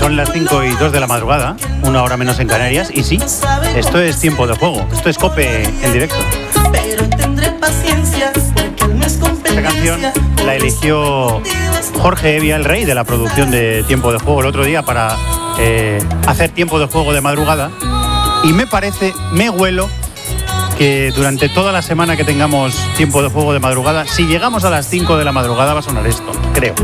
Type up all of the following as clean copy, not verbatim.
Son las 5:02 de la madrugada, 1 hora menos en Canarias, y sí, esto es tiempo de juego, esto es COPE en directo. Esta canción la eligió Jorge Evia, el rey de la producción de Tiempo de Juego, el otro día para hacer Tiempo de Juego de madrugada, y me huelo que durante toda la semana que tengamos Tiempo de Juego de madrugada, si llegamos a las 5 de la madrugada va a sonar esto, creo.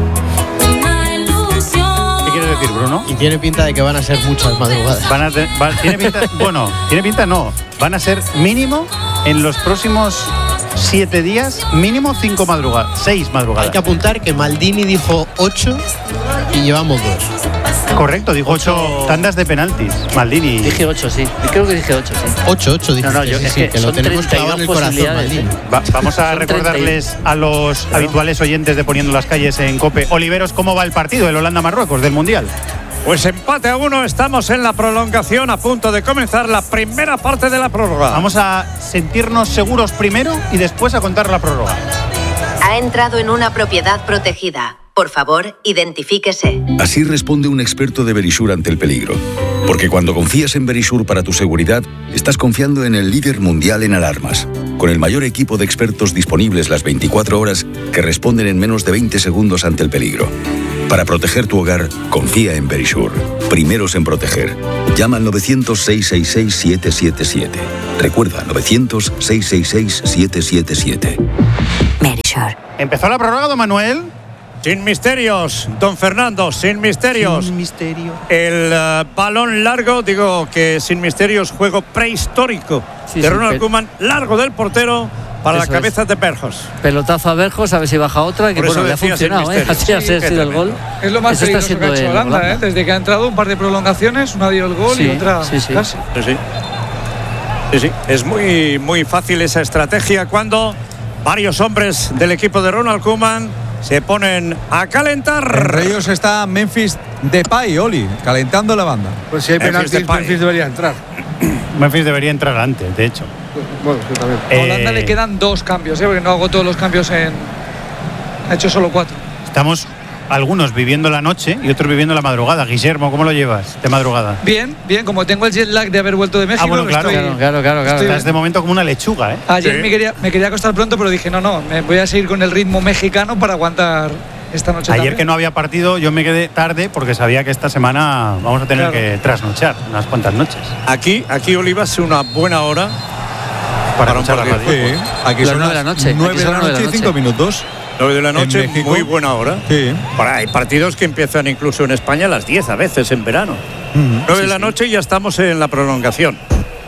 ¿Qué quieres decir, Bruno? Y tiene pinta de que van a ser muchas madrugadas. Tiene pinta no. Van a ser mínimo en los próximos 7 días, mínimo 6 madrugadas. Hay que apuntar que Maldini dijo 8 y llevamos 2. Correcto, dijo 8 tandas de penaltis. Maldini. Dije 8, sí. Creo que dije 8, sí. 8 dije. No, yo sí, que lo tenemos clavado en el corazón, Maldini. Vamos a recordarles a los habituales oyentes de Poniendo las Calles en COPE. Oliveros, ¿cómo va el partido? El Holanda-Marruecos del Mundial. Pues empate a 1, estamos en la prolongación, a punto de comenzar la primera parte de la prórroga. Vamos a sentirnos seguros primero y después a contar la prórroga. Ha entrado en una propiedad protegida. Por favor, identifíquese. Así responde un experto de Verisure ante el peligro. Porque cuando confías en Verisure para tu seguridad, estás confiando en el líder mundial en alarmas. Con el mayor equipo de expertos disponibles las 24 horas que responden en menos de 20 segundos ante el peligro. Para proteger tu hogar, confía en Verisure. Primeros en proteger. Llama al 900-666-777. Recuerda, 900-666-777. Verisure. ¿Empezó la prórroga, don Manuel? Sin misterios, don Fernando, sin misterios. Sin misterio. El balón largo, digo que sin misterios, juego prehistórico de Ronald Koeman, largo del portero para la cabeza de Berjos. Pelotazo a Berjos, a ver si baja otra, que bueno, le ha funcionado, así ha sido el gol. Es lo más peligroso que ha hecho Holanda, desde que ha entrado, un par de prolongaciones, una dio el gol y otra casi. Sí. Es muy, muy fácil esa estrategia cuando varios hombres del equipo de Ronald Koeman se ponen a calentar. Entre ellos está Memphis Depay, Oli, calentando la banda. Pues si hay penaltis, Memphis debería entrar. Memphis debería entrar antes, de hecho. Bueno, sí, también. A Holanda le quedan 2 cambios, porque no hago todos los cambios ha hecho solo 4. Estamos algunos viviendo la noche y otros viviendo la madrugada. Guillermo, ¿cómo lo llevas de madrugada? Bien, como tengo el jet lag de haber vuelto de México. Bueno, claro. Estás de momento como una lechuga, ¿eh? Ayer me quería acostar pronto, pero dije, no, me voy a seguir con el ritmo mexicano para aguantar esta noche. Ayer también. Que no había partido, yo me quedé tarde porque sabía que esta semana vamos a tener que trasnochar unas cuantas noches. Aquí Oliva, es una buena hora para escuchar la radio. Sí, aquí son 9 de la noche. 9 de la noche y 5 minutos. 9 de la noche, muy buena hora. Sí. Hay partidos que empiezan incluso en España a las 10 a veces en verano. 9 de la noche y ya estamos en la prolongación.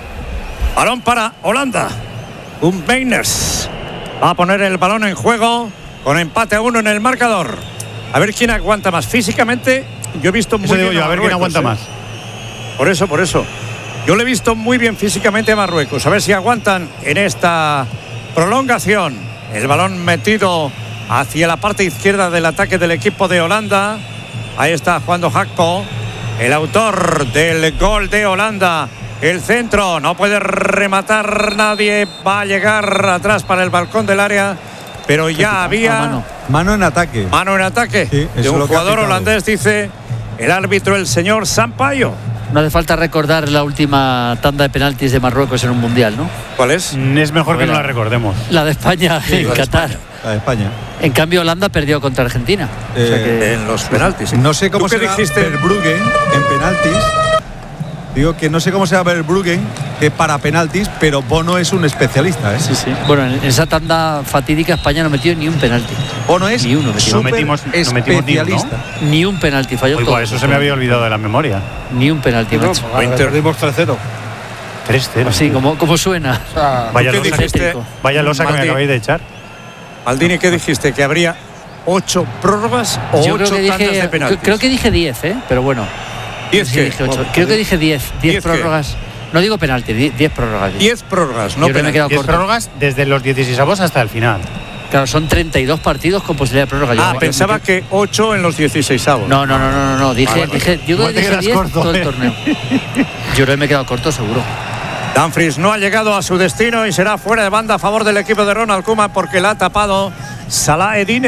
Balón para Holanda. Un Beiners va a poner el balón en juego con empate a 1 en el marcador. A ver quién aguanta más. Físicamente, yo he visto muy bien a ver quién aguanta más. Por eso. Yo le he visto muy bien físicamente a Marruecos. A ver si aguantan en esta prolongación. El balón metido hacia la parte izquierda del ataque del equipo de Holanda. Ahí está jugando Gakpo, el autor del gol de Holanda. El centro, no puede rematar nadie. Va a llegar atrás para el balcón del área. Pero ya había mano en ataque. Mano en ataque de un jugador holandés, dice el árbitro, el señor Sampaio. No hace falta recordar la última tanda de penaltis de Marruecos en un mundial, ¿no? ¿Cuál es? Es mejor que no la recordemos. La de España en Qatar. La de España. En cambio, Holanda perdió contra Argentina. En los penaltis. No sé cómo se dijiste Verbruggen en penaltis. Digo que no sé cómo se llama Verbruggen para penaltis, pero Bono es un especialista, ¿eh? Sí. Bueno, en esa tanda fatídica España no metió ni un penalti. Bono es ni uno. No metimos especialista. Ni un penalti, falló todo. Eso se me había olvidado de la memoria. Ni un penalti, macho. Perdimos 3-0. 3-0. Así, como suena. O sea, vaya losa que me acabáis de echar. Maldini, ¿qué dijiste? ¿Que habría 8 prórrogas o 8 tandas de penaltis? Creo que dije 10, pero bueno. 10 sí, dije 8. Creo que dije 10 prórrogas. No digo penalti, 10 prórrogas. 10 prórrogas, no penalti. 10 prórrogas desde los 16avos hasta el final. Claro, son 32 partidos con posibilidad de prórroga. Pensaba que 8 en los 16avos. No. Dije, yo creo que dije 10 corto, todo el torneo. Yo creo que me he quedado corto, seguro. Dumfries no ha llegado a su destino y será fuera de banda a favor del equipo de Ronald Koeman porque la ha tapado Salah Eddine.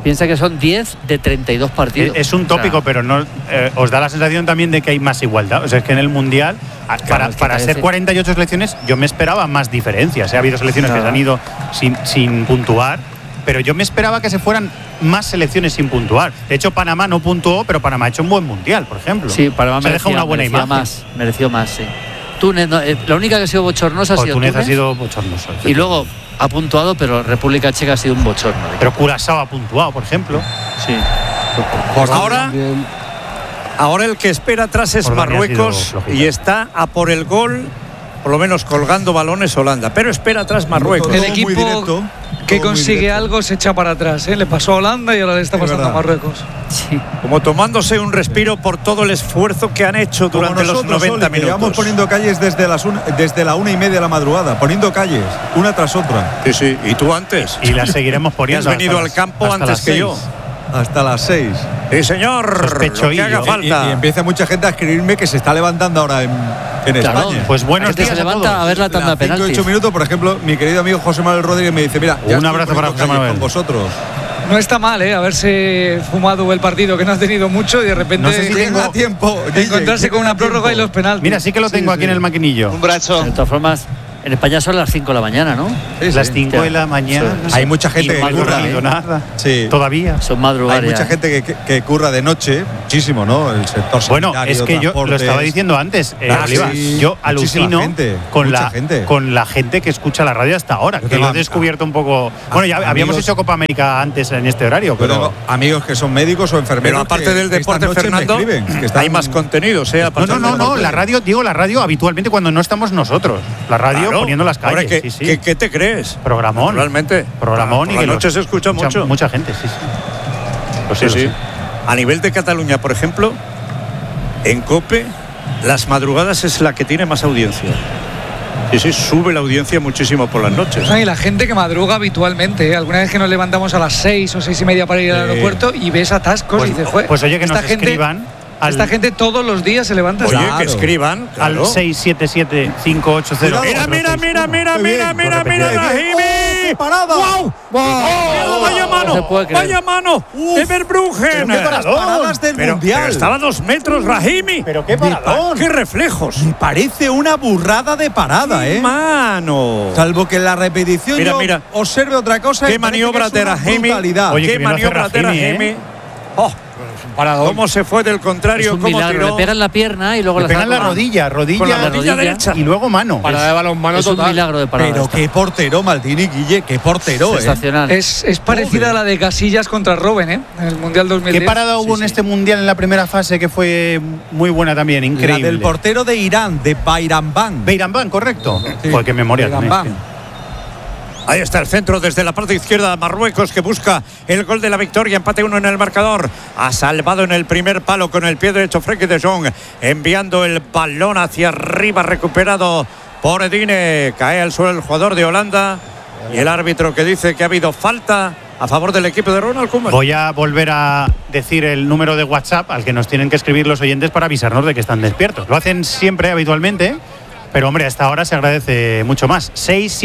Piensa que son 10 de 32 partidos. Es un tópico, pero no os da la sensación también de que hay más igualdad. O sea, es que en el Mundial, para ser 48 selecciones, yo me esperaba más diferencias. Ha habido selecciones que se han ido sin puntuar, pero yo me esperaba que se fueran más selecciones sin puntuar. De hecho, Panamá no puntuó, pero Panamá ha hecho un buen Mundial, por ejemplo. Sí, Panamá deja una buena imagen. Mereció más, sí. Túnez, la única que ha sido bochornosa ha sido Túnez. Ha sido bochornoso. Y luego ha puntuado, pero República Checa ha sido un bochorno. Pero Curazao ha puntuado, por ejemplo. Sí. Ahora el que espera atrás es Marruecos y está a por el gol, por lo menos colgando balones Holanda. Pero espera atrás Marruecos. El equipo que consigue algo se echa para atrás. Le pasó a Holanda y ahora le está pasando a Marruecos. Sí. Como tomándose un respiro por todo el esfuerzo que han hecho durante los 90 minutos. Llevamos poniendo calles desde la 1:30 de la madrugada, poniendo calles, una tras otra. Sí. ¿Y tú antes? Y las seguiremos poniendo. Has venido al campo antes que yo. Hasta las 6. Sí, señor. Sospecho que haga falta. Y empieza mucha gente a escribirme que se está levantando ahora en España. Pues buenos días. Se levanta a ver la tanda de penaltis. 5 8 minutos, por ejemplo, mi querido amigo José Manuel Rodríguez me dice, mira, un abrazo para José Manuel. Con vosotros. No está mal, haberse fumado el partido que no has tenido mucho y de repente no sé si tengo tiempo encontrarse con una prórroga y los penaltis. Mira, sí que lo tengo aquí en el maquinillo. Un brazo. De todas formas, en España son las 5 de la mañana, ¿no? Las 5 de la mañana. Hay mucha gente que curra. Nada. Sí. Todavía. Son madrugadas. Hay mucha gente que curra de noche, muchísimo, ¿no? El sector sanitario. Bueno, es que yo lo estaba diciendo antes, Oliva. Yo alucino con la gente que escucha la radio hasta ahora. Que lo he descubierto un poco. Bueno, ya habíamos hecho Copa América antes en este horario, pero. Tengo amigos que son médicos o enfermeros. Pero aparte del deporte, Fernando, hay más contenidos, ¿eh? No, la radio habitualmente cuando no estamos nosotros. La radio poniendo las calles. ¿Qué te crees? Programón. Realmente. Programón. Por la noche se escucha mucho. Mucha gente, sí. Lo sé. A nivel de Cataluña, por ejemplo, en COPE, las madrugadas es la que tiene más audiencia. Sí, sube la audiencia muchísimo por las noches. Y la gente que madruga habitualmente, alguna vez que nos levantamos a las 6 o 6:30 para ir al aeropuerto y ves atascos y dices, pues oye, que nos escriban. Esta gente todos los días se levanta. Oye, que escriban al 677-580. Mira, Rahimi. ¡Parada! ¡Wow! ¡Vaya mano! ¡De Verbruggen! ¡Qué paradas del Mundial! Pero estaba a 2 metros, Rahimi. ¡Pero qué paradón! ¡Qué reflejos! Me parece una burrada de parada, ¡Mano! Salvo que en la repetición mira, observe otra cosa. ¡Qué maniobra de Rahimi! Oye, ¡Qué maniobra de Rahimi! ¡Oh! ¿Cómo se fue del contrario? Es un ¿Cómo milagro. tiró? Le pegan la pierna y luego le pegan la rodilla con la rodilla derecha y luego mano. Parada de balón, mano es total. Un milagro de parada. Pero qué portero, Maldini, Guille, qué portero. Sensacional. Es parecida a la de Casillas contra Robben, en el Mundial 2010. ¿Qué parada hubo en este Mundial en la primera fase que fue muy buena también? Increíble. La del portero de Irán, de Bayramban. Bayramban, correcto. Pues qué memoria. Ahí está el centro desde la parte izquierda de Marruecos, que busca el gol de la victoria. Empate 1 en el marcador. Ha salvado en el primer palo con el pie derecho Frenkie de Jong, enviando el balón hacia arriba, recuperado por Edine. Cae al suelo el jugador de Holanda y el árbitro que dice que ha habido falta a favor del equipo de Ronald Koeman. Voy a volver a decir el número de WhatsApp al que nos tienen que escribir los oyentes para avisarnos de que están despiertos. Lo hacen siempre, habitualmente, pero hombre, a esta hora se agradece mucho más.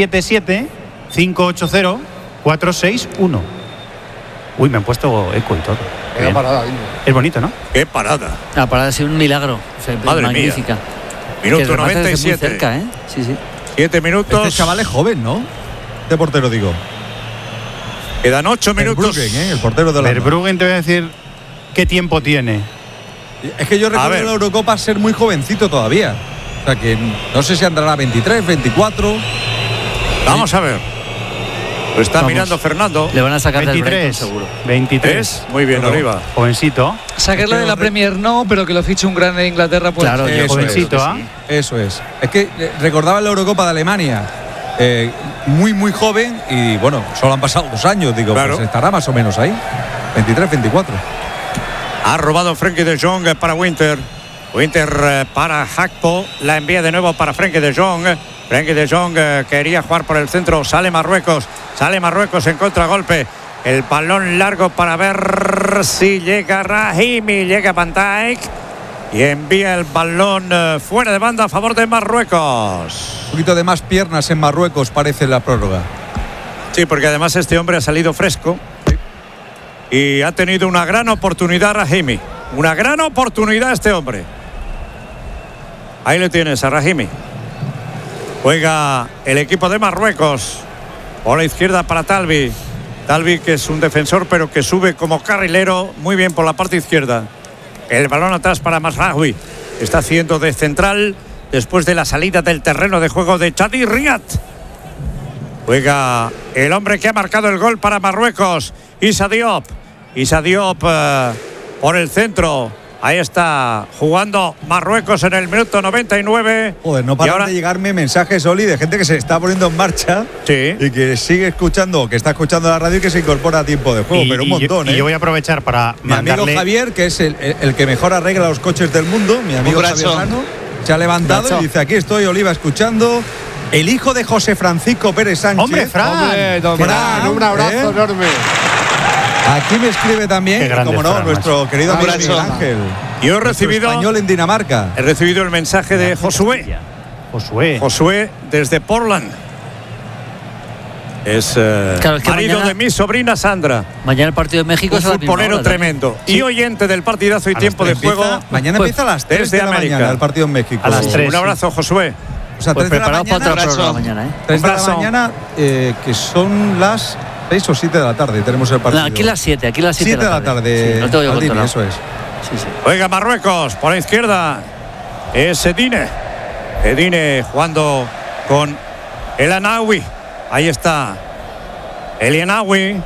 677-580-461. Uy, me han puesto eco y todo. Parada, es bonito, ¿no? ¡Qué parada! La parada ha sido un milagro. O sea, Madre magnífica. Mía. Minuto 97. Muy cerca, ¿eh? Sí. 7 minutos. Este chaval es joven, ¿no? De portero, digo. Quedan 8 minutos. Verbruggen, el portero de la Verbruggen, te voy a decir qué tiempo tiene. Es que yo recuerdo en la Eurocopa ser muy jovencito todavía. O sea que no sé si andará 23, 24. Vamos a ver. Lo está mirando Fernando. Le van a sacar 23, del Brighton, seguro. 23. Muy bien, arriba. Jovencito. Sacarlo de la Premier no, pero que lo fiche un grande de Inglaterra. Pues. Claro, jovencito, ¿ah? Eso es. Es que recordaba la Eurocopa de Alemania. Muy, muy joven. Y bueno, solo han pasado 2 años. Digo, pues estará más o menos ahí. 23, 24. Ha robado Frenkie de Jong para Winter. Winter para Hakpo. La envía de nuevo para Frenkie de Jong. Frenkie de Jong quería jugar por el centro. Sale Marruecos en contragolpe. El balón largo para ver si llega Rahimi. Llega Van Dijk y envía el balón fuera de banda a favor de Marruecos. Un poquito de más piernas en Marruecos parece la prórroga. Sí, porque además este hombre ha salido fresco. y ha tenido una gran oportunidad Rahimi. Una gran oportunidad este hombre. Ahí le tienes a Rahimi. Juega el equipo de Marruecos. Por la izquierda para Talbi. Talbi, que es un defensor pero que sube como carrilero muy bien por la parte izquierda. El balón atrás para Mazraoui. Está haciendo de central después de la salida del terreno de juego de Chadi Riyad. Juega el hombre que ha marcado el gol para Marruecos, Issa Diop. Issa Diop por el centro. Ahí está jugando Marruecos en el minuto 99. Joder, no paran de llegarme mensajes, Oli, de gente que se está poniendo en marcha y que sigue escuchando, que está escuchando la radio y que se incorpora a tiempo de juego, pero un montón. Y yo voy a aprovechar para mi amigo Javier, que es el que mejor arregla los coches del mundo, mi amigo Javier Sano, se ha levantado y dice: aquí estoy, Oliva, escuchando. El hijo de José Francisco Pérez Sánchez. ¡Hombre, Fran! Fran, un abrazo enorme. Aquí me escribe también, como no, nuestro querido amigo Miguel Ángel. Yo he recibido español en Dinamarca. He recibido el mensaje de Josué. Josué desde Portland. Es marido de mi sobrina Sandra. Mañana el partido de México es un futbolero tremendo. Y oyente del partidazo y tiempo de juego. Mañana empieza a las 3 de la mañana el partido en México. A las 3. Un abrazo, Josué. O sea, 3 de la mañana. 3 de la mañana, que son las 6 o 7 de la tarde. Tenemos el partido. No, aquí las 7, 7 de la tarde. Sí, no te voy a contar. Eso es. Sí. Juega Marruecos por la izquierda. Es Edine. Edine jugando con El Anawi. Ahí está. El Anawi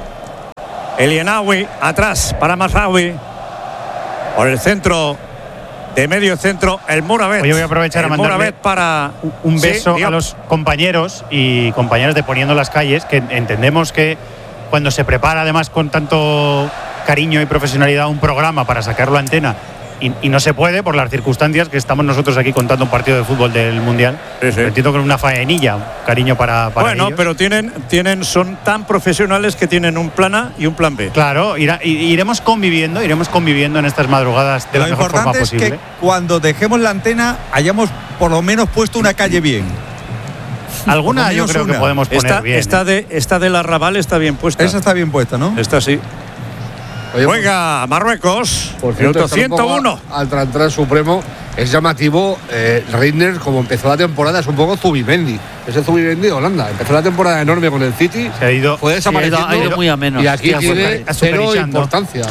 atrás para Mazraoui. Por el centro. De medio centro, el Mourabet. Yo voy a aprovechar a mandarle para un beso a los compañeros y compañeras de Poniendo las Calles, que entendemos que cuando se prepara además con tanto cariño y profesionalidad un programa para sacarlo a antena y no se puede por las circunstancias que estamos nosotros aquí contando un partido de fútbol del Mundial. Sí. Entiendo que es una faenilla, cariño para bueno, ellos. pero son tan profesionales que tienen un plan A y un plan B. Claro, iremos conviviendo en estas madrugadas de la mejor forma posible. Lo importante es que cuando dejemos la antena hayamos por lo menos puesto una calle bien. Alguna yo creo que podemos poner bien. Esta del Arrabal está bien puesta. Esa está bien puesta, ¿no? Esta sí. Oye, juega Marruecos, por cierto, minuto 101. Al Trantran Supremo es llamativo. Reiner, como empezó la temporada, es un poco Zubimendi. Es el Zubimendi de Holanda. Empezó la temporada enorme con el City. Se ha ido, fue desapareciendo. Ha ido muy a menos. Y aquí tiene cero importancia.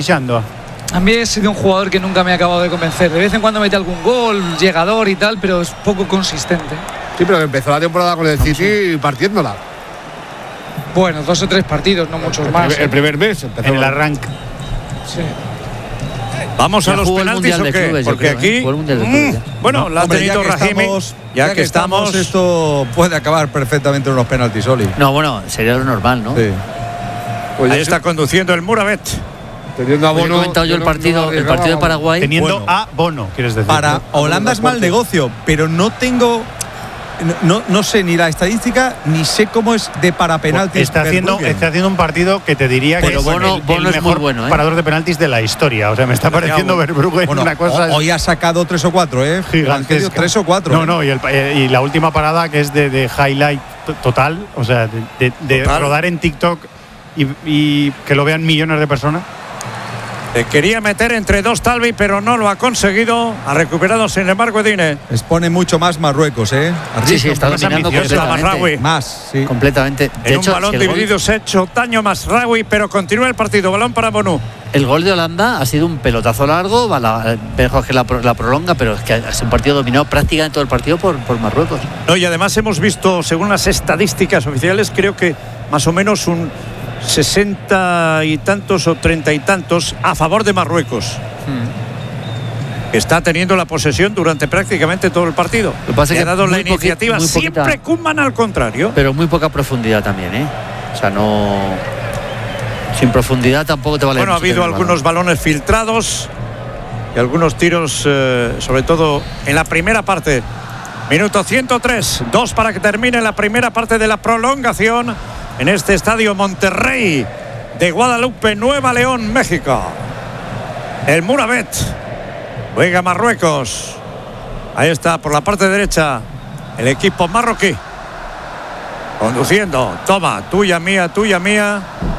A mí he sido un jugador que nunca me ha acabado de convencer. De vez en cuando mete algún gol, llegador y tal, pero es poco consistente. Sí, pero empezó la temporada con el City partiéndola. Bueno, 2 o 3 partidos, no muchos más. El primer mes empezó en el arranque. Sí. Vamos a los penaltis o qué? Porque aquí bueno, la ha tenido Rahimi. Ya que estamos, esto puede acabar perfectamente en unos penaltis, Oli. No, bueno, sería lo normal, ¿no? Sí. Pues ahí está conduciendo el Mourabet. Teniendo a Bono. He comentado yo el partido de Paraguay. Teniendo a Bono, quieres decir. Para Holanda es mal negocio, pero no tengo. No sé ni la estadística ni sé cómo es de para penaltis. Está haciendo un partido que te diría que Bono es muy bueno, parador de penaltis de la historia. O sea, me está pareciendo Verbrugge una cosa. Hoy ha sacado 3 o 4, gigantesca. 3 o 4. No, y la última parada que es de highlight total, o sea, de rodar en TikTok y que lo vean millones de personas. Quería meter entre dos Talbi, pero no lo ha conseguido. Ha recuperado, sin embargo, Edine. Expone mucho más Marruecos, Sí, está dominando completamente. Más, sí. Completamente. En un balón dividido se ha hecho daño Mazraoui, pero continúa el partido. Balón para Bono. El gol de Holanda ha sido un pelotazo largo, mejor que la prolonga, pero es que es un partido dominado prácticamente todo el partido por Marruecos. No, y además hemos visto, según las estadísticas oficiales, creo que más o menos un 60 y tantos o 30 y tantos a favor de Marruecos. Está teniendo la posesión durante prácticamente todo el partido. Lo que pasa es que ha dado la iniciativa. Siempre Koeman al contrario. Pero muy poca profundidad también, O sea, no. Sin profundidad tampoco te vale. Bueno, ha habido algunos balones filtrados y algunos tiros, sobre todo en la primera parte. Minuto 103, 2 para que termine la primera parte de la prolongación en este estadio Monterrey de Guadalupe, Nueva León, México. El Mourabet juega Marruecos. Ahí está, por la parte derecha, el equipo marroquí. Conduciendo, toma, tuya, mía.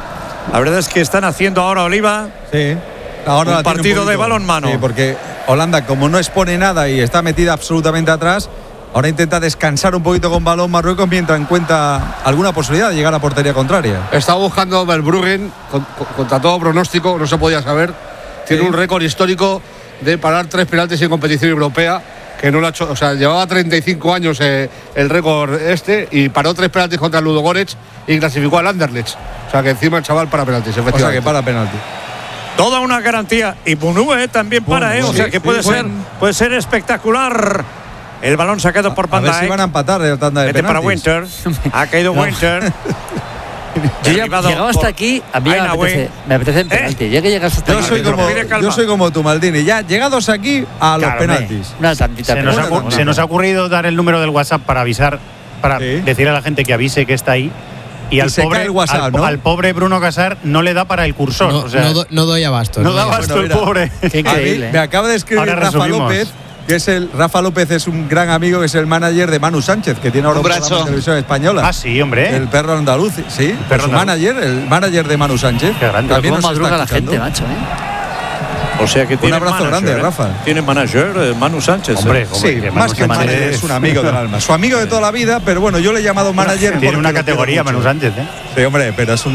La verdad es que están haciendo ahora, Oliva, Sí. Ahora un partido de balonmano. Sí, porque Holanda, como no expone nada y está metida absolutamente atrás, ahora intenta descansar un poquito con balón Marruecos mientras encuentra alguna posibilidad de llegar a portería contraria. Está buscando Verbruggen contra todo pronóstico, no se podía saber. Tiene un récord histórico de parar 3 penaltis en competición europea, que no lo ha hecho, o sea, llevaba 35 años el récord y paró 3 penaltis contra el Ludogorets y clasificó al Anderlecht. O sea, que encima el chaval para penaltis, efectivamente. O sea, que para penalti. Toda una garantía. Y Bunue también para, o sea, que puede ser espectacular. El balón sacado por Van A ver si Dijk. van a empatar la tanda de penaltis. Para Winter. Ha caído Winter. Yo ya llegado hasta aquí, a mí me apetece en penalti. Ya que llegas hasta aquí. Yo soy como tú, Maldini. Ya llegados aquí a los penaltis. Una tantita. Se nos ha ocurrido dar el número del WhatsApp para avisar, para decir a la gente que avise que está ahí. Y al pobre Bruno Casar no le da para el cursor. No, o sea, no doy abasto. No da abasto el pobre. Qué increíble. Me acaba de escribir Rafa López, Rafa López es un gran amigo, que es el manager de Manu Sánchez, que tiene ahora un programa de televisión española. Ah, sí, hombre. El perro andaluz, sí. El manager de Manu Sánchez. Qué grande. También nos madruga está la gente, escuchando. macho, O sea que tiene un abrazo grande, Rafa. Tiene manager, Manu Sánchez. Hombre, sí, más que manager, es un amigo del alma. Su amigo de toda la vida, pero bueno, yo le he llamado manager. Tiene una categoría, Manu Sánchez, ¿eh? Sí, hombre, pero es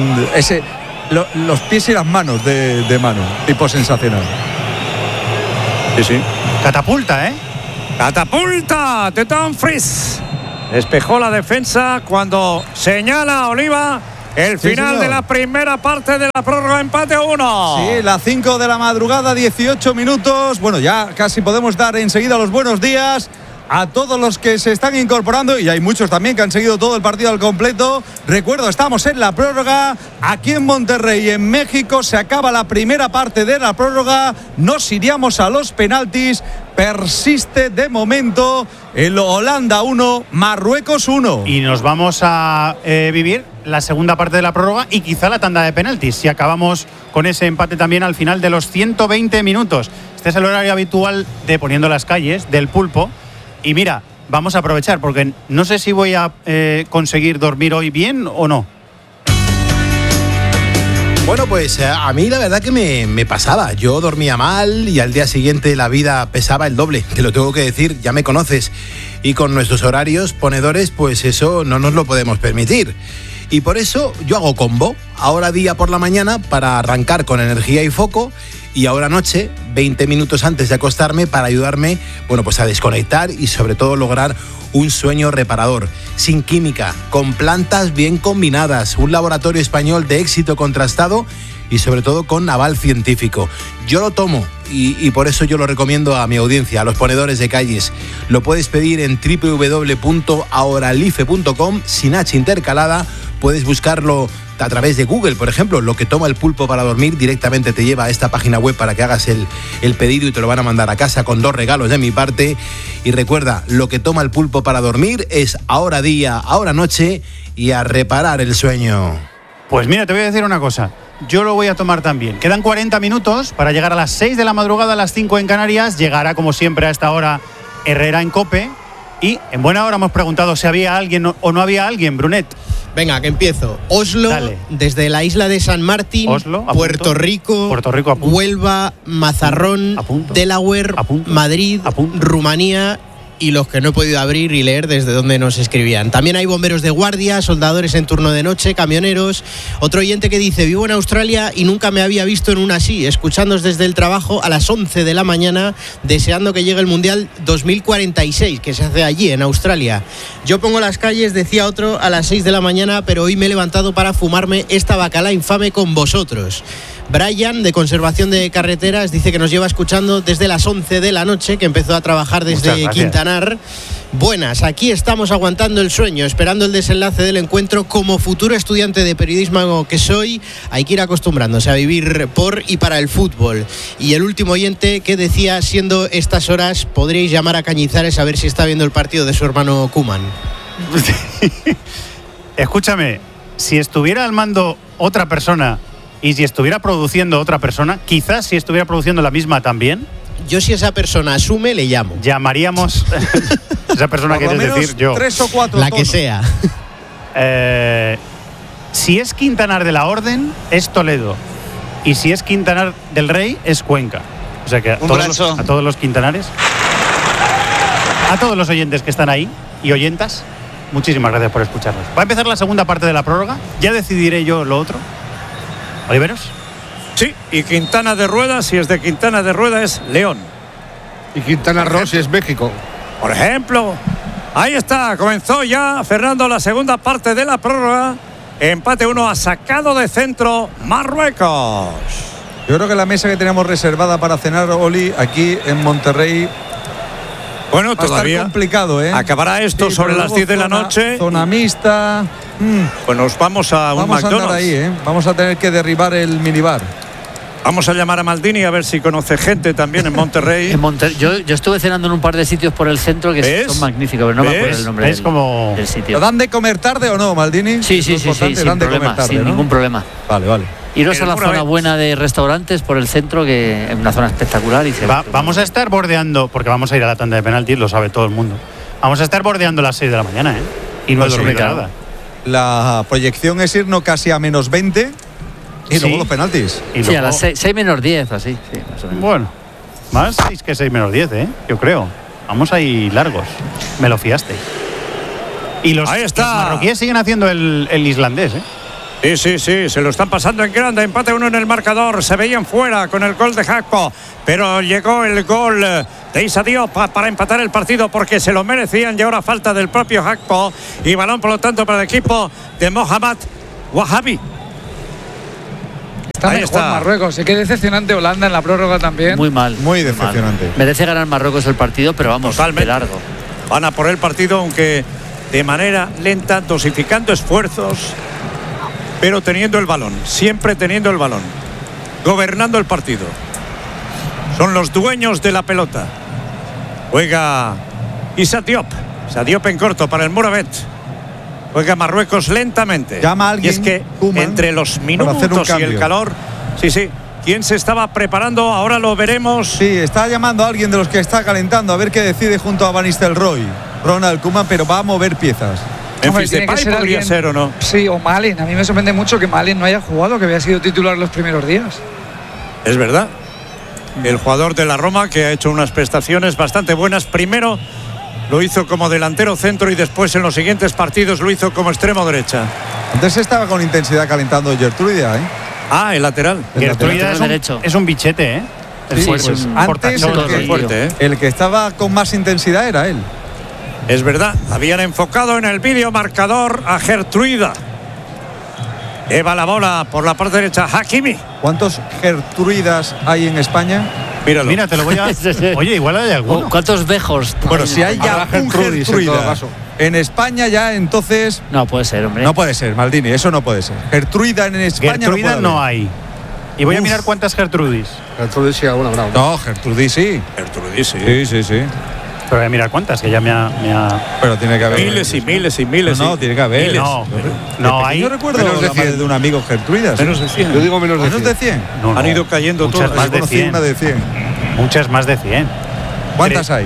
los pies y las manos de Manu, tipo sensacional. Sí. Catapulta, ¿eh? Catapulta de Dumfries. Despejó la defensa cuando señala Oliva el final de la primera parte de la prórroga, empate 1. Sí, las 5 de la madrugada, 18 minutos. Bueno, ya casi podemos dar enseguida los buenos días a todos los que se están incorporando, y hay muchos también que han seguido todo el partido al completo. Recuerdo, estamos en la prórroga aquí en Monterrey, en México. Se acaba la primera parte de la prórroga, nos iríamos a los penaltis. Persiste de momento el Holanda 1, Marruecos 1. Y nos vamos a vivir la segunda parte de la prórroga y quizá la tanda de penaltis, si acabamos con ese empate también al final de los 120 minutos. Este es el horario habitual de Poniendo las Calles, del Pulpo. Y mira, vamos a aprovechar, porque no sé si voy a conseguir dormir hoy bien o no. Bueno, pues a mí la verdad que me pasaba. Yo dormía mal y al día siguiente la vida pesaba el doble. Te lo tengo que decir, ya me conoces. Y con nuestros horarios ponedores, pues eso no nos lo podemos permitir. Y por eso yo hago combo. Ahora día por la mañana para arrancar con energía y foco. Y ahora noche, 20 minutos antes de acostarme, para ayudarme, bueno, pues a desconectar y sobre todo lograr un sueño reparador, sin química, con plantas bien combinadas, un laboratorio español de éxito contrastado y sobre todo con aval científico. Yo lo tomo y por eso yo lo recomiendo a mi audiencia, a los ponedores de calles. Lo puedes pedir en www.ahoralife.com, sin H intercalada. Puedes buscarlo a través de Google, por ejemplo. Lo que toma el pulpo para dormir directamente te lleva a esta página web para que hagas el pedido y te lo van a mandar a casa con 2 regalos de mi parte. Y recuerda, lo que toma el pulpo para dormir es ahora día, ahora noche y a reparar el sueño. Pues mira, te voy a decir una cosa. Yo lo voy a tomar también. Quedan 40 minutos para llegar a las 6 de la madrugada, a las 5 en Canarias. Llegará, como siempre, a esta hora Herrera en COPE. Y en buena hora hemos preguntado si había alguien o no había alguien, Brunet. Venga, que empiezo. Oslo, dale. Desde la isla de San Martín, Oslo, Puerto Rico, Huelva, Mazarrón, Delaware, Madrid, Rumanía y los que no he podido abrir y leer desde donde nos escribían. También hay bomberos de guardia, soldadores en turno de noche, camioneros. Otro oyente que dice: vivo en Australia y nunca me había visto en una así, escuchándonos desde el trabajo a las 11 de la mañana, deseando que llegue el Mundial 2046, que se hace allí, en Australia. Yo pongo las calles, decía otro, a las 6 de la mañana, pero hoy me he levantado para fumarme esta bacala infame con vosotros. Brian, de Conservación de Carreteras, dice que nos lleva escuchando desde las 11 de la noche, que empezó a trabajar desde Quintanar. Buenas, aquí estamos aguantando el sueño, esperando el desenlace del encuentro. Como futuro estudiante de periodismo que soy, hay que ir acostumbrándose a vivir por y para el fútbol. Y el último oyente que decía: siendo estas horas, podríais llamar a Cañizares a ver si está viendo el partido de su hermano Koeman. Escúchame, si estuviera al mando otra persona y si estuviera produciendo otra persona, quizás si estuviera produciendo la misma también. Yo, si esa persona asume, le llamo. Llamaríamos. Esa persona, quieres decir yo. 3 o 4 la tonos. Que sea. Si es Quintanar de la Orden, es Toledo. Y si es Quintanar del Rey, es Cuenca. O sea que a todos los quintanares, a todos los oyentes que están ahí y oyentas, muchísimas gracias por escucharnos. Va a empezar la segunda parte de la prórroga. Ya decidiré yo lo otro. ¿Oliveros? Sí, y Quintana de Rueda, si es de Quintana de Rueda, es León. Y Quintana Roo, si es México. Por ejemplo, ahí está, comenzó ya Fernando la segunda parte de la prórroga. Empate 1, ha sacado de centro Marruecos. Yo creo que la mesa que tenemos reservada para cenar, Oli, aquí en Monterrey, bueno, todavía va a estar complicado, ¿eh? Acabará esto sobre las 10 de la noche. Zona mixta. Pues nos vamos a un McDonald's. Vamos a andar ahí, ¿eh? Vamos a tener que derribar el minibar. Vamos a llamar a Maldini a ver si conoce gente también en Monterrey. Yo estuve cenando en un par de sitios por el centro que son magníficos, pero no me acuerdo el nombre del sitio. ¿Dan de comer tarde o no, Maldini? Sí, sin ningún problema. Vale. Iros a la zona buena de restaurantes por el centro, que es una zona espectacular. Y vamos a estar bordeando, porque vamos a ir a la tanda de penaltis, lo sabe todo el mundo. Vamos a estar bordeando las 6 de la mañana, ¿eh? Y no he dormido nada. La proyección es irnos casi a menos 20 y luego los penaltis. Y luego, a las 6 menos 10, así. Sí, más o menos. Bueno, más 6 que 6 menos 10, yo creo. Vamos ahí largos. Me lo fiaste. Y los marroquíes siguen haciendo el islandés, Sí, se lo están pasando en grande. Empate 1 en el marcador. Se veían fuera con el gol de Gakpo, pero llegó el gol de Issa Diop para empatar el partido porque se lo merecían y ahora falta del propio Gakpo y balón por lo tanto para el equipo de Mohamed Wahabi. Está mejor Marruecos. Qué decepcionante Holanda en la prórroga también. Muy mal. Muy decepcionante. Mal. Merece ganar Marruecos el partido, pero vamos, de largo. Van a por el partido, aunque de manera lenta, dosificando esfuerzos, pero teniendo el balón, siempre teniendo el balón, gobernando el partido. Son los dueños de la pelota. Juega Issa Diop. Issa Diop en corto para el Mouravet. Juega Marruecos lentamente. Llama a alguien, y es que Koeman, entre los minutos y el calor, ¿quién se estaba preparando? Ahora lo veremos. Sí, está llamando a alguien de los que está calentando a ver qué decide junto a Van Nistelrooy, Ronald Koeman, pero va a mover piezas. Memphis Depay podría ser o no. Sí, o Malen. A mí me sorprende mucho que Malen no haya jugado, que había sido titular los primeros días. Es verdad. El jugador de la Roma, que ha hecho unas prestaciones bastante buenas. Primero lo hizo como delantero centro y después en los siguientes partidos lo hizo como extremo derecha. Antes estaba con intensidad calentando Gertruida, el lateral. Gertruida es un bichete, Sí, pues antes el que estaba con más intensidad era él. Es verdad, habían enfocado en el vídeo marcador a Gertruida. Lleva la bola por la parte derecha, Hakimi. ¿Cuántos Gertruidas hay en España? Míralo. Mira, te lo voy a... Oye, igual hay alguno. ¿Cuántos Bejos? Bueno, si hay ya un Gertruida en España, ya entonces... No puede ser, hombre. No puede ser, Maldini, eso no puede ser. Gertruida en España Gertruida no hay. Y voy a mirar cuántas Gertrudis. Gertrudis sí, alguna brava. No, Gertrudis sí. Gertrudis sí. Sí. Pero voy a mirar cuántas, que ya me ha... Pero tiene que haber... Miles y miles. No, tiene que haber. Miles. No hay... Yo recuerdo menos de 100 de un amigo Gertruida. Menos de 100. Yo digo menos de 100. ¿Menos de 100? No. Han ido cayendo muchas todas. Más de 100. Una de 100. Muchas más de 100. ¿Cuántas hay?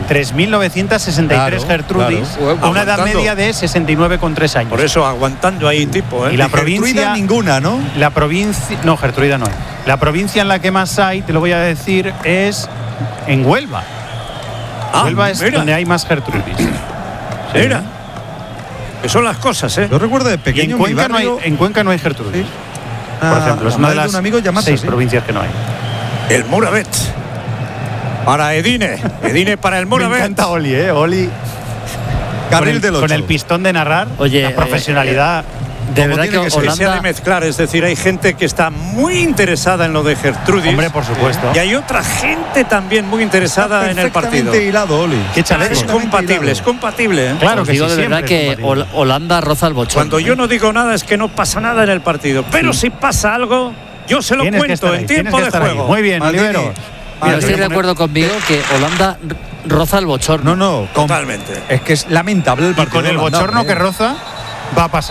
3.963 Gertrudis, a una edad media de 69,3 años. Por eso aguantando ahí tipo, Y la provincia Gertruida ninguna, ¿no? La provincia, no, Gertruida no hay. La provincia en la que más hay, te lo voy a decir, es en Huelva. Huelva es donde hay más Gertrudis. Mira. Que son las cosas, Yo recuerdo de pequeño en Cuenca no hay Gertrudis. Por ejemplo, es una de las 6 provincias que no hay. El Mouravet. Para Edine para el Mouravet. Me encanta Oli, Oli. Carril del 8. Con el pistón de narrar, la profesionalidad. De verdad que Holanda... se ha de mezclar, es decir, hay gente que está muy interesada en lo de Gertrudis. Hombre, por supuesto. Y hay otra gente también muy interesada en el partido. Hilado, Oli. Qué chaleco. Es compatible. Claro que digo sí, de verdad que Holanda roza el bochorno. Cuando yo no digo nada es que no pasa nada en el partido. Pero si pasa algo, yo se lo cuento en tiempo de juego. Muy bien, Olivero. Pero estoy de acuerdo conmigo que Holanda roza el bochorno. No, totalmente. Es que es lamentable el partido. Y con el bochorno que roza, va a pasar.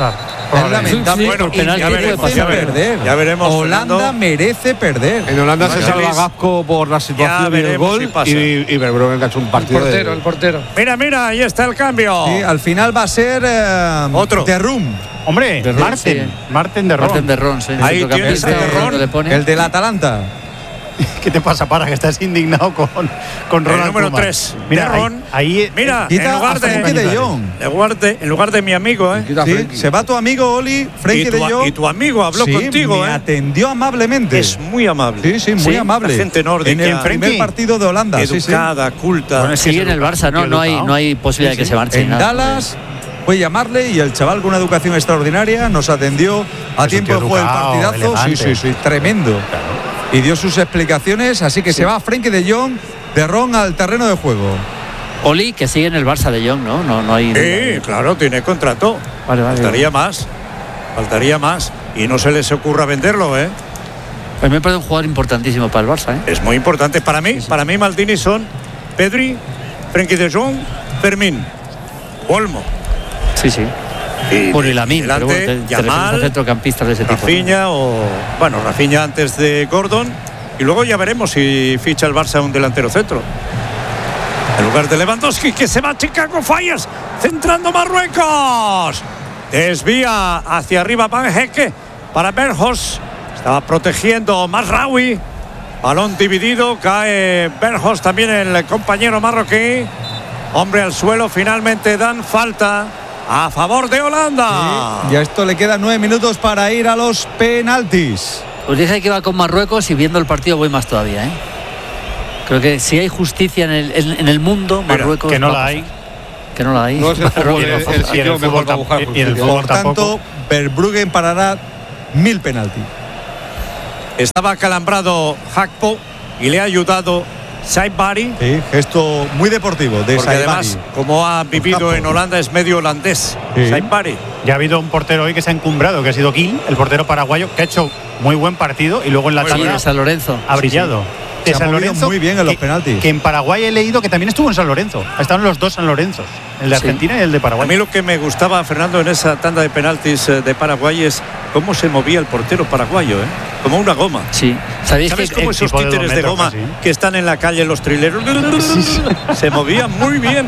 Es lamentable. Bueno, ya veremos. Holanda Fernando. merece perder. En Holanda se salva Gakpo por la situación y el gol. Y Verbruggen ha hecho un partido. El portero. Mira, ahí está el cambio. Sí, al final va a ser otro. de Rum. Hombre, De Ron, Marten de Ron. Marten de Ron, sí. Ahí tienes a De Ron, le pone. El del Atalanta. ¿Qué te pasa, para que estás indignado con Ronald el número Koeman? 3. Mira, ahí mira, quita en lugar a Frenkie de Jong. En lugar de mi amigo, Sí, se va tu amigo Oli, Frenkie de Jong. Y tu amigo habló contigo, me atendió amablemente. Es muy amable. Sí, muy amable. La gente nórdica. En el primer partido de Holanda. Educada, culta. Bueno, sigue en el Barça, no hay posibilidad de que se marche. En Dallas fue llamarle y el chaval con una educación extraordinaria nos atendió a tiempo, fue el partidazo. Sí, tremendo. Claro. Y dio sus explicaciones, así que se va Frenkie de Jong de Ron al terreno de juego. Oli, que sigue en el Barça de Jong, ¿no? No hay. Sí, claro, tiene contrato. Vale. Faltaría más. Y no se les ocurra venderlo, ¿eh? Pues me parece un jugador importantísimo para el Barça, ¿eh? Es muy importante. Para mí Maldini son Pedri, Frenkie de Jong, Fermín, Olmo. Sí. Por el Lamin, pero bueno, Yamal, centrocampistas de ese tipo. Rafinha antes de Gordon. Y luego ya veremos si ficha el Barça un delantero centro. En lugar de Lewandowski, que se va a Chicago Fires, centrando Marruecos. Desvía hacia arriba Van Hecke para Berghuis. Estaba protegiendo Mazraoui. Balón dividido, cae Berghuis, también el compañero marroquí. Hombre al suelo, finalmente dan falta a favor de Holanda. Sí, y a esto le quedan 9 minutos para ir a los penaltis. Os dije que iba con Marruecos y viendo el partido voy más todavía, ¿eh? Creo que si hay justicia en el mundo, Marruecos. Que no la hay. Que no la hay. No es el fútbol, y en el fútbol tampoco. Por tanto, Verbruggen parará 1000 penaltis. Estaba acalambrado Gakpo y le ha ayudado Saibari. Sí, gesto muy deportivo de porque Saibari. Además, como ha vivido en Holanda, es medio holandés. Sí. Saibari. Ya ha habido un portero hoy que se ha encumbrado, que ha sido Gil, el portero paraguayo, que ha hecho muy buen partido y luego en la tabla de San Lorenzo ha brillado. Se ha movido muy bien en los penaltis. Que en Paraguay he leído que también estuvo en San Lorenzo. Estaban los dos San Lorenzos, el de Argentina y el de Paraguay. A mí lo que me gustaba, Fernando, en esa tanda de penaltis de Paraguay es cómo se movía el portero paraguayo, como una goma. Sí. ¿Sabes cómo esos títeres de goma casi, que están en la calle los trileros? Se movían muy bien,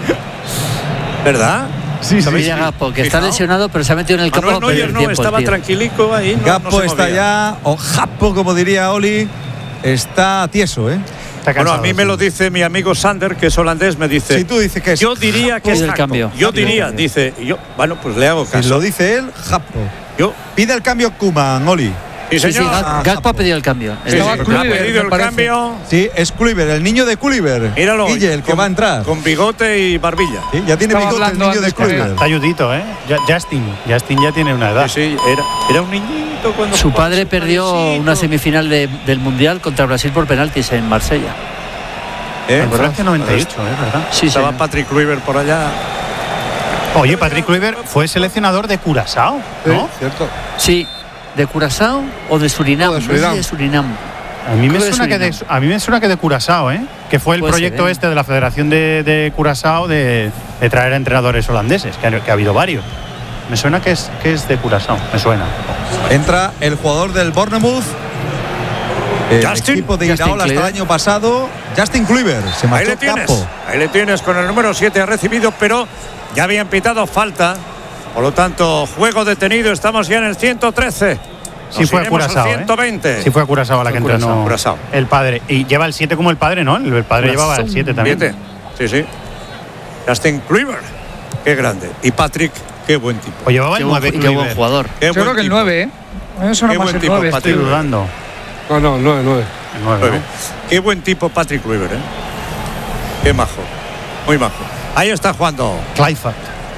¿verdad? Sí, Gakpo, que está lesionado, pero se ha metido en el campo. Manuel Neuer no estaba tranquilico ahí. Gakpo está ya, o Gakpo, como diría Oli, está tieso, ¿eh? Bueno, a mí me lo dice mi amigo Sander, que es holandés, me dice. Si tú dices que es. Yo diría que es el cambio. Yo diría, dice. Bueno, pues le hago caso. Si lo dice él, Gakpo. Pide el cambio Koeman, Oli. Sí, señor. Gakpo ha pedido el cambio. Ha pedido el cambio. Sí, es Kluivert, el niño de Kluivert. Míralo. Guille, el que va a entrar. Con bigote y barbilla. Sí, ya tiene bigote el niño de Kluivert. Está ayudito, ¿eh? Justin ya tiene una edad. Sí, era un niñito cuando. Su padre perdió una semifinal del Mundial contra Brasil por penaltis en Marsella. En Francia 98, ¿verdad? Sí, estaba Patrick Kluivert por allá. Oye, Patrick Kluivert fue seleccionador de Curazao, ¿no? Sí, cierto. Sí, de Curazao o de Surinam. De Surinam. A mí me suena que de Curazao, ¿eh? Que fue el proyecto de la Federación de Curazao de traer entrenadores holandeses, que ha habido varios. Me suena que es de Curazao, me suena. Entra el jugador del Bournemouth. El equipo de Iraola hasta el año pasado, Justin Kluivert. Se marchó Ahí le tienes con el número 7, ha recibido, pero ya habían pitado falta. Por lo tanto, juego detenido, estamos ya en el 113. Sí fue a Curazao, 120. Sí fue a Curazao la que entrenó el padre. Y lleva el 7 como el padre, ¿no? El padre llevaba el 7 también. Sí. Justin Kluivert, qué grande. Y Patrick, qué buen tipo. O llevaba el 9. Qué buen jugador. Yo creo que el 9, ¿eh? Eso no más el 9. Estoy dudando. No, 9. Qué buen tipo Patrick Kluivert, ¿eh? Qué majo. Muy majo. Ahí está jugando Kluivert.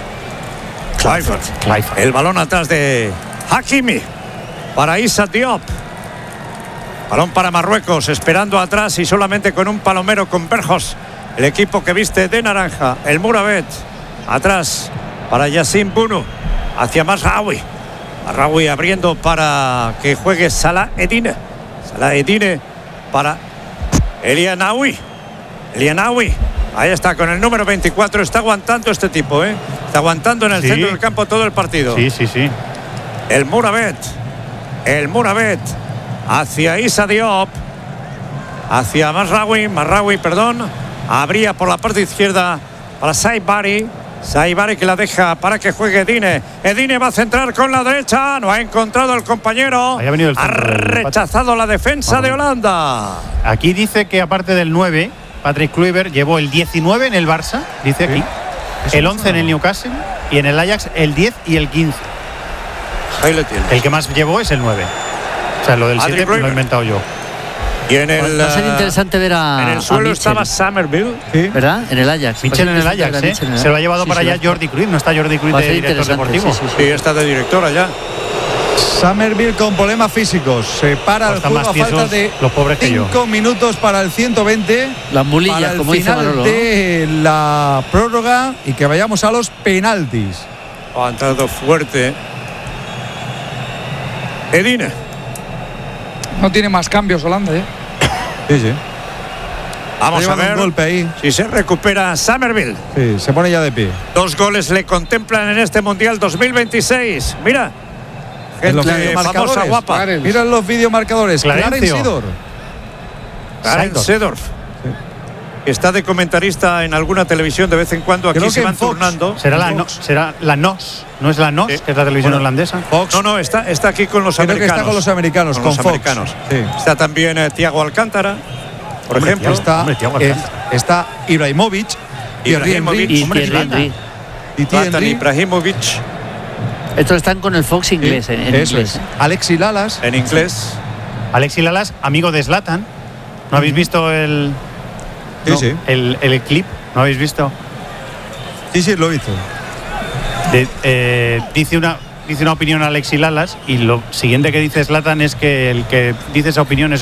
El balón atrás de Hakimi para Issa Diop. Balón para Marruecos, esperando atrás y solamente con un palomero con Berghuis. El equipo que viste de naranja, el Muravet. Atrás para Yassine Bounou. Hacia Mazraoui. Mazraoui abriendo para que juegue Salah Eddine. Salah Eddine para Elianaoui. Ahí está, con el número 24. Está aguantando este tipo, ¿eh? Está aguantando en el centro del campo todo el partido. Sí. El Mouravet hacia Issa Diop, hacia Marraoui, perdón. Abría por la parte izquierda para Saibari que la deja para que juegue Edine. Edine va a centrar con la derecha, no ha encontrado el compañero, ha rechazado la defensa de Holanda. Aquí dice que aparte del 9, Patrick Kluivert llevó el 19 en el Barça, dice aquí, el 11 en el Newcastle y en el Ajax el 10 y el 15. Ahí lo tiene. El que más llevó es el 9. O sea, lo del 7 lo he inventado yo. Y en el, va a ser interesante ver a. En el suelo estaba Somerville, ¿verdad? En el Ajax. Mitchell en el Ajax, ¿eh? Se lo ha llevado para allá Jordi Cruyff. No está Jordi Cruyff de director deportivo. Sí, está de director allá. Somerville con problemas físicos. Se para el juego a falta de 5 minutos para el 120. Las mulillas, para el como dice final Manolo, de la prórroga y que vayamos a los penaltis. Ha entrado fuerte Edine. No tiene más cambios Holanda, ¿eh? Sí. Vamos a ver un golpe ahí. si se recupera Somerville. Sí, se pone ya de pie. 2 goles le contemplan en este Mundial 2026. Mira, gente famosa, guapa. Mira los videomarcadores. Clarence Seedorf. Está de comentarista en alguna televisión de vez en cuando. Aquí se van turnando. Será la NOS, no es la NOS, que es la televisión holandesa. Fox. No, está aquí con los americanos. Que está con los americanos, con Fox. Sí. Está también Thiago Alcántara, por ejemplo. Está Ibrahimovic, y Thierry Ibrahimovic. Estos están con el Fox inglés. En eso inglés. Es. Alexi Lalas. En inglés. Alexi Lalas, amigo de Zlatan. ¿No habéis visto el clip? ¿No habéis visto? Sí, lo he visto. Dice una opinión a Alexi Lalas y lo siguiente que dice Zlatan es que el que dice esa opinión es